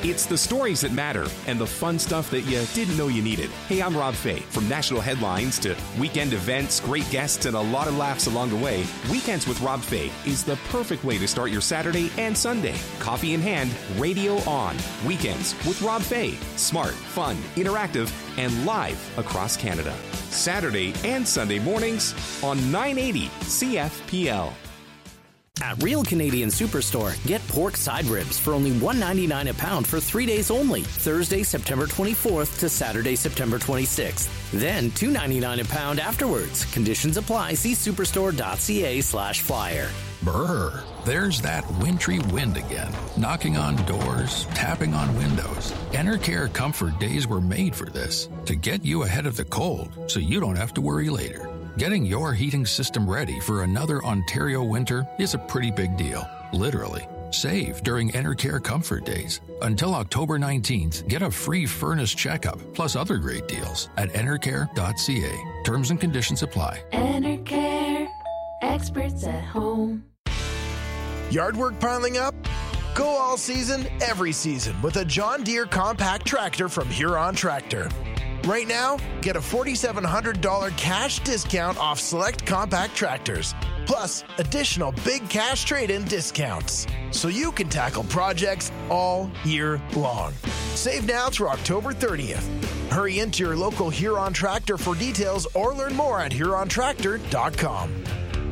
It's the stories that matter and the fun stuff that you didn't know you needed. Hey, I'm Rob Fay. From national headlines to weekend events, great guests, and a lot of laughs along the way, Weekends with Rob Fay is the perfect way to start your Saturday and Sunday. Coffee in hand, radio on. Weekends with Rob Fay. Smart, fun, interactive, and live across Canada. Saturday and Sunday mornings on 980 CFPL. At Real Canadian Superstore, get pork side ribs for only $1.99 a pound for 3 days only, Thursday, September 24th to Saturday, September 26th. Then $2.99 a pound afterwards. Conditions apply. See superstore.ca/flyer. Brr, there's that wintry wind again, knocking on doors, tapping on windows. Enercare Comfort Days were made for this, to get you ahead of the cold so you don't have to worry later. Getting your heating system ready for another Ontario winter is a pretty big deal, literally. Save during Enercare Comfort Days. Until October 19th, get a free furnace checkup, plus other great deals at enercare.ca. Terms and conditions apply. Enercare, experts at home. Yard work piling up? Go all season, every season with a John Deere compact tractor from Huron Tractor. Right now, get a $4,700 cash discount off select compact tractors, plus additional big cash trade-in discounts, so you can tackle projects all year long. Save now through October 30th. Hurry into your local Huron Tractor for details or learn more at HuronTractor.com.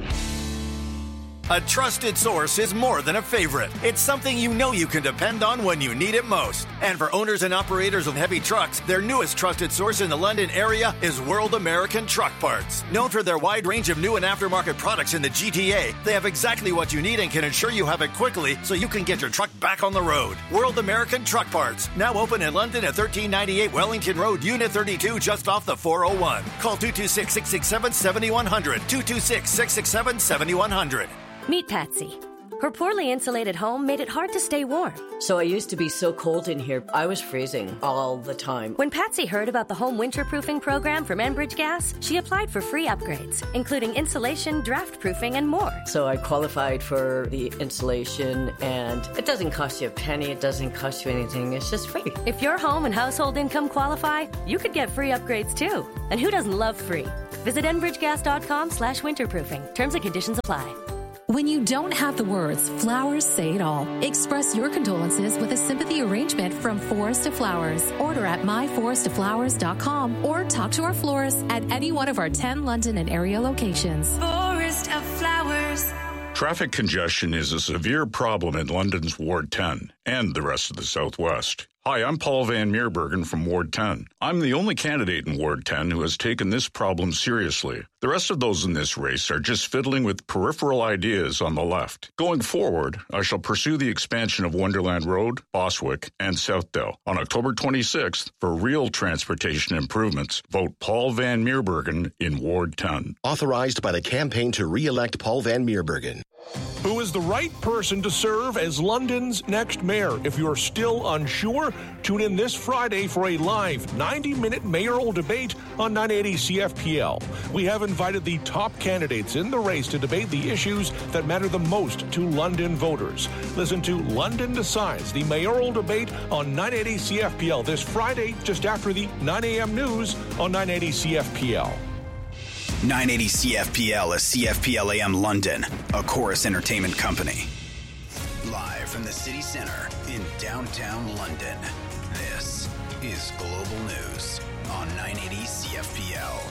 A trusted source is more than a favorite. It's something you know you can depend on when you need it most. And for owners and operators of heavy trucks, their newest trusted source in the London area is World American Truck Parts. Known for their wide range of new and aftermarket products in the GTA, they have exactly what you need and can ensure you have it quickly so you can get your truck back on the road. World American Truck Parts, now open in London at 1398 Wellington Road, Unit 32, just off the 401. Call 226-667-7100, 226-667-7100. Meet Patsy. Her poorly insulated home made it hard to stay warm. So I used to be so cold in here, I was freezing all the time. When Patsy heard about the home winterproofing program from Enbridge Gas, she applied for free upgrades, including insulation, draft proofing, and more. So I qualified for the insulation, and it doesn't cost you a penny, it doesn't cost you anything, it's just free. If your home and household income qualify, you could get free upgrades too. And who doesn't love free? Visit enbridgegas.com/winterproofing. Terms and conditions apply. When you don't have the words, flowers say it all. Express your condolences with a sympathy arrangement from Forest to Flowers. Order at myforesttoflowers.com or talk to our florist at any one of our 10 London and area locations. Forest of Flowers. Traffic congestion is a severe problem in London's Ward 10 and the rest of the Southwest. Hi, I'm Paul Van Meerbergen from Ward 10. I'm the only candidate in Ward 10 who has taken this problem seriously. The rest of those in this race are just fiddling with peripheral ideas on the left. Going forward, I shall pursue the expansion of Wonderland Road, Boswick, and Southdale. On October 26th, for real transportation improvements, vote Paul Van Meerbergen in Ward 10. Authorized by the campaign to re-elect Paul Van Meerbergen. Who is the right person to serve as London's next mayor? If you're still unsure, tune in this Friday for a live 90-minute mayoral debate on 980 CFPL. We have invited the top candidates in the race to debate the issues that matter the most to London voters. Listen to London Decides, the mayoral debate on 980 CFPL this Friday, just after the 9 a.m. news on 980 CFPL. 980 CFPL is CFPL AM London, a Chorus Entertainment company. Live from the city center in downtown London, this is Global News on 980 CFPL.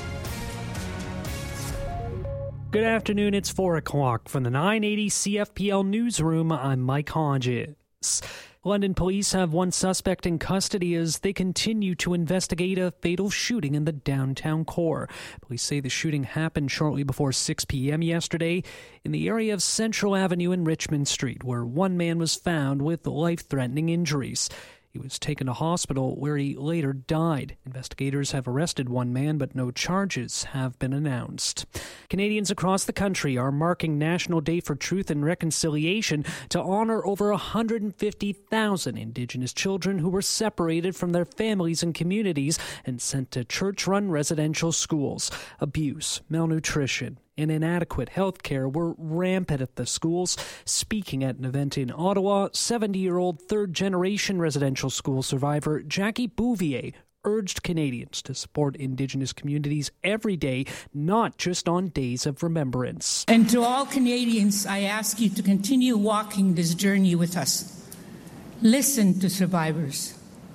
Good afternoon, it's 4 o'clock. From the 980 CFPL newsroom, I'm Mike Hodges. London police have one suspect in custody as they continue to investigate a fatal shooting in the downtown core. Police say the shooting happened shortly before 6 p.m. yesterday in the area of Central Avenue and Richmond Street, where one man was found with life-threatening injuries. He was taken to hospital where he later died. Investigators have arrested one man, but no charges have been announced. Canadians across the country are marking National Day for Truth and Reconciliation to honor over 150,000 Indigenous children who were separated from their families and communities and sent to church-run residential schools. Abuse, malnutrition, and inadequate health care were rampant at the schools. Speaking at an event in Ottawa, 70-year-old third-generation residential school survivor Jackie Bouvier urged Canadians to support Indigenous communities every day, not just on days of remembrance. And to all Canadians, I ask you to continue walking this journey with us. Listen to survivors.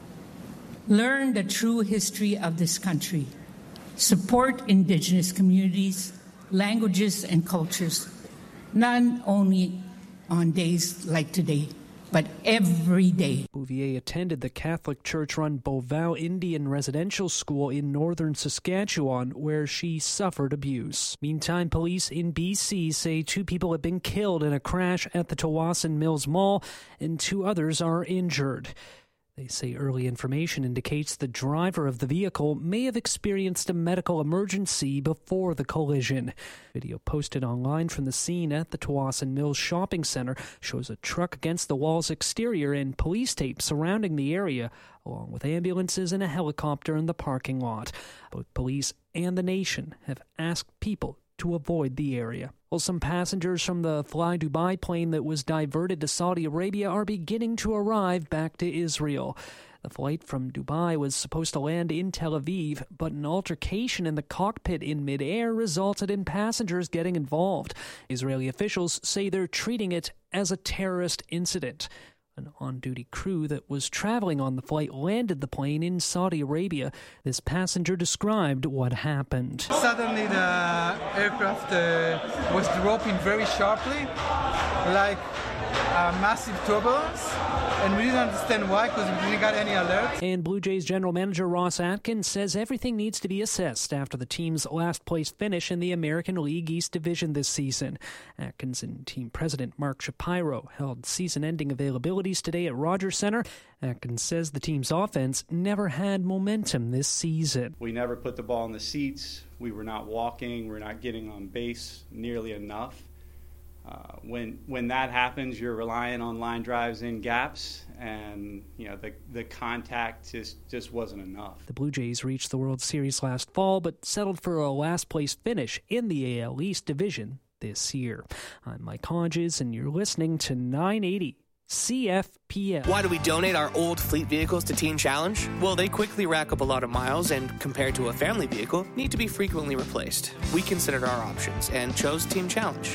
Learn the true history of this country. Support Indigenous communities, languages, and cultures, not only on days like today, but every day. Bouvier attended the Catholic Church-run Beauval Indian Residential School in northern Saskatchewan, where she suffered abuse. Meantime, police in BC say 2 people have been killed in a crash at the Tsawwassen Mills Mall, and 2 others are injured. They say early information indicates the driver of the vehicle may have experienced a medical emergency before the collision. Video posted online from the scene at the Tsawwassen Mills Shopping Centre shows a truck against the wall's exterior and police tape surrounding the area, along with ambulances and a helicopter in the parking lot. Both police and the nation have asked people to avoid the area. Well, some passengers from the Fly Dubai plane that was diverted to Saudi Arabia are beginning to arrive back to Israel. The flight from Dubai was supposed to land in Tel Aviv, but an altercation in the cockpit in midair resulted in passengers getting involved. Israeli officials say they're treating it as a terrorist incident. An on-duty crew that was traveling on the flight landed the plane in Saudi Arabia. This passenger described what happened. Suddenly the aircraft was dropping very sharply, like a massive turbulence, and we didn't understand why because we didn't get any alert. And Blue Jays general manager Ross Atkins says everything needs to be assessed after the team's last-place finish in the American League East Division this season. Atkins and team president Mark Shapiro held season-ending availabilities today at Rogers Centre. Atkins says the team's offense never had momentum this season. We never put the ball in the seats. We were not walking. We're not getting on base nearly enough. When that happens, you're relying on line drives in gaps, and the contact just wasn't enough. The Blue Jays reached the World Series last fall, but settled for a last-place finish in the AL East Division this year. I'm Mike Hodges, and you're listening to 980 CFPL. Why do we donate our old fleet vehicles to Teen Challenge? Well, they quickly rack up a lot of miles and, compared to a family vehicle, need to be frequently replaced. We considered our options and chose Teen Challenge.